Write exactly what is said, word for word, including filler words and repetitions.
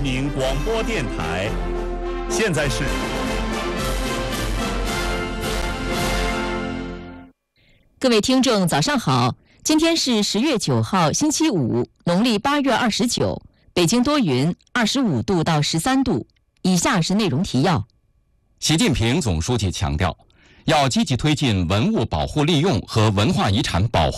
民广播电台。现在是各位听众，早上好！今天是十月九号，星期五，农历八月二十九。北京多云，二十五度到十三度。以下是内容提要： 习近平总书记强调，要积极推进文物保护利用和文化遗产保护。